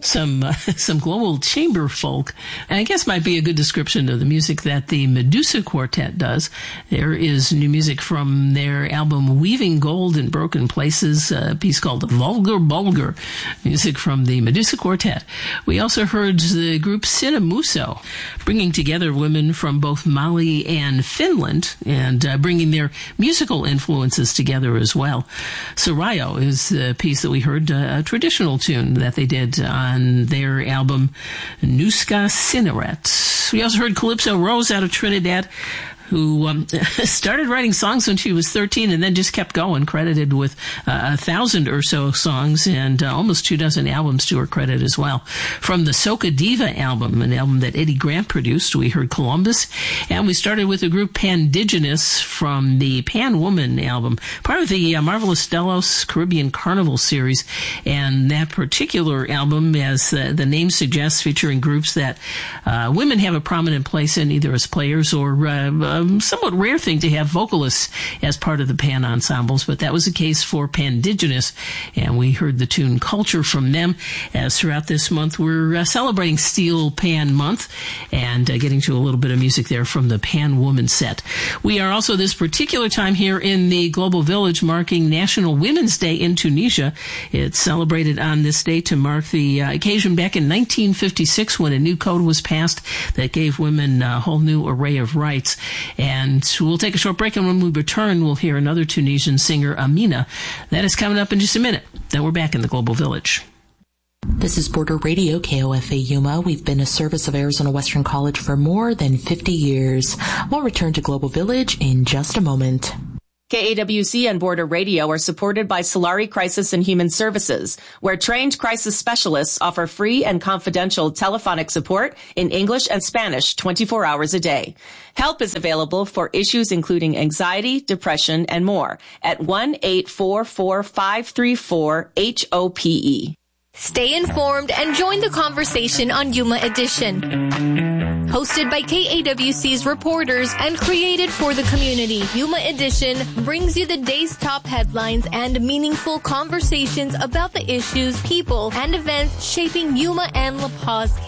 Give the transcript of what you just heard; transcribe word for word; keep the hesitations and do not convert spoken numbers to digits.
some uh, some global chamber folk, and I guess might be a good description of the music that the Medusa Quartet does. There is new music from their album Weaving Gold in Broken Places, a piece called Vulgar Bulgar, music from the Medusa Quartet. We also heard the group Cinemuso, bringing together women from both Mali and Finland, and uh, bringing their musical influences together as well. Sarayo is the piece that we heard, uh, a traditional tune that they did on their album Nuska Cineret. We also heard Calypso Rose out of Trinidad, who um, started writing songs when she was thirteen and then just kept going, credited with uh, a thousand or so songs and uh, almost two dozen albums to her credit as well. From the Soca Diva album, an album that Eddie Grant produced, we heard Columbus, and we started with the group Pandigenous from the Pan Woman album, part of the uh, Marvelous Delos Caribbean Carnival series, and that particular album, as uh, the name suggests, featuring groups that uh, women have a prominent place in, either as players or uh, Um, somewhat rare thing to have vocalists as part of the Pan ensembles, but that was the case for Pandigenous, and we heard the tune Culture from them. As throughout this month, we're uh, celebrating Steel Pan Month and uh, getting to a little bit of music there from the Pan Woman set. We are also this particular time here in the Global Village marking National Women's Day in Tunisia. It's celebrated on this day to mark the uh, occasion back in nineteen fifty-six when a new code was passed that gave women a whole new array of rights. And we'll take a short break, and when we return, we'll hear another Tunisian singer, Amina. That is coming up in just a minute. Then we're back in the Global Village. This is Border Radio, K O F A Yuma. We've been a service of Arizona Western College for more than fifty years. We'll return to Global Village in just a moment. K A W C and Border Radio are supported by Solari Crisis and Human Services, where trained crisis specialists offer free and confidential telephonic support in English and Spanish twenty-four hours a day. Help is available for issues including anxiety, depression, and more at one eight four four, five three four, H O P E. Stay informed and join the conversation on Yuma Edition. Hosted by K A W C's reporters and created for the community, Yuma Edition brings you the day's top headlines and meaningful conversations about the issues, people, and events shaping Yuma and La Paz